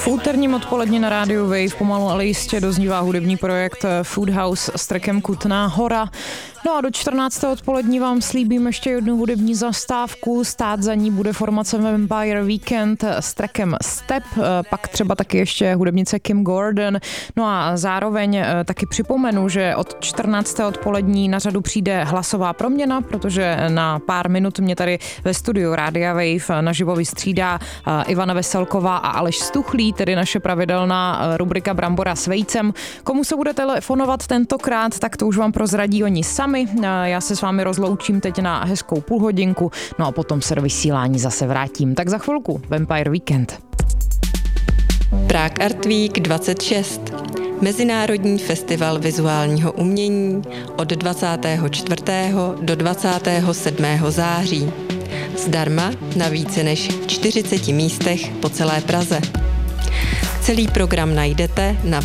V úterním odpoledni na rádiu Wave pomalu ale jistě doznívá hudební projekt Food House s trackem Kutná Hora. No a do 14. odpolední vám slíbím ještě jednu hudební zastávku. Stát za ní bude formace Vampire Weekend s trackem Step, pak třeba taky ještě hudebnice Kim Gordon. No a zároveň taky připomenu, že od 14. odpolední na řadu přijde hlasová proměna, protože na pár minut mě tady ve studiu Rádia Wave naživo vystřídá Ivana Veselková a Aleš Stuchlý, tedy naše pravidelná rubrika Brambora s vejcem. Komu se bude telefonovat tentokrát, tak to už vám prozradí oni sami. Já se s vámi rozloučím teď na hezkou půlhodinku, no a potom se do vysílání zase vrátím. Tak za chvilku Vampire Weekend. Prague Art Week 26. Mezinárodní festival vizuálního umění od 24. do 27. září. Zdarma na více než 40 místech po celé Praze. Celý program najdete na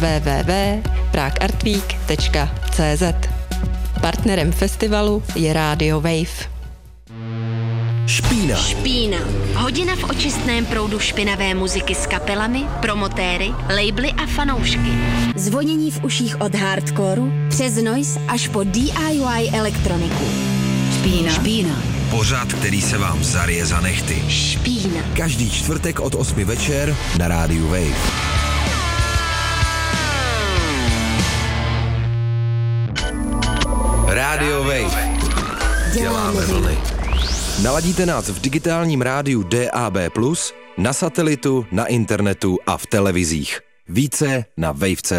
www.pragueartweek.cz. Partnerem festivalu je Radio Wave. Špína. Hodina v očistném proudu špinavé muziky s kapelami, promotéry, labely a fanoušky. Zvonění v uších od hardcoreu přes noise až po DIY elektroniku. Špína. Pořad, který se vám zarije za nehty. Špína. Každý čtvrtek od 8 večer na rádiu Wave. Radio Wave. Děláme vlny. Naladíte nás v digitálním rádiu DAB+, na satelitu, na internetu a v televizích. Více na wave.cz.